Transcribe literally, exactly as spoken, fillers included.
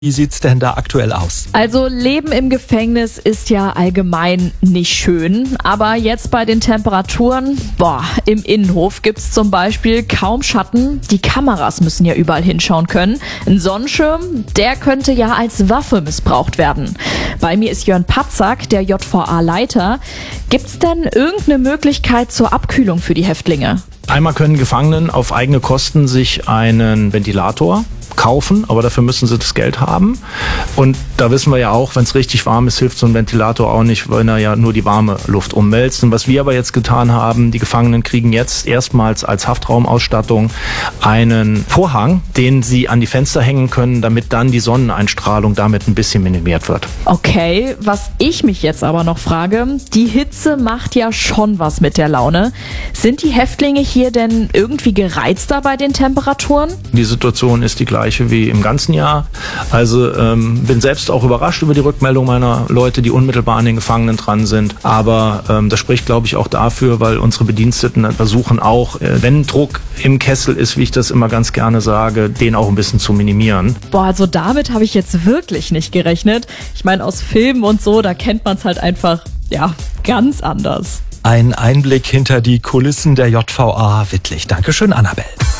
Wie sieht's denn da aktuell aus? Also Leben im Gefängnis ist ja allgemein nicht schön, aber jetzt bei den Temperaturen, boah, im Innenhof gibt's zum Beispiel kaum Schatten. Die Kameras müssen ja überall hinschauen können. Ein Sonnenschirm, der könnte ja als Waffe missbraucht werden. Bei mir ist Jörn Patzak, der J V A-Leiter. Gibt's denn irgendeine Möglichkeit zur Abkühlung für die Häftlinge? Einmal können Gefangenen auf eigene Kosten sich einen Ventilator kaufen, aber dafür müssen sie das Geld haben. Und da wissen wir ja auch, wenn es richtig warm ist, hilft so ein Ventilator auch nicht, weil er ja nur die warme Luft umwälzt. Und was wir aber jetzt getan haben, die Gefangenen kriegen jetzt erstmals als Haftraumausstattung einen Vorhang, den sie an die Fenster hängen können, damit dann die Sonneneinstrahlung damit ein bisschen minimiert wird. Okay, was ich mich jetzt aber noch frage, die Hitze macht ja schon was mit der Laune. Sind die Häftlinge hier denn irgendwie gereizter bei den Temperaturen? Die Situation ist die gleiche wie im ganzen Jahr. Also ähm, bin selbst auch überrascht über die Rückmeldung meiner Leute, die unmittelbar an den Gefangenen dran sind. Aber ähm, das spricht, glaube ich, auch dafür, weil unsere Bediensteten versuchen auch, äh, wenn Druck im Kessel ist, wie ich das immer ganz gerne sage, den auch ein bisschen zu minimieren. Boah, also damit habe ich jetzt wirklich nicht gerechnet. Ich meine, aus Filmen und so, da kennt man es halt einfach, ja, ganz anders. Ein Einblick hinter die Kulissen der J V A Wittlich. Dankeschön, Annabelle.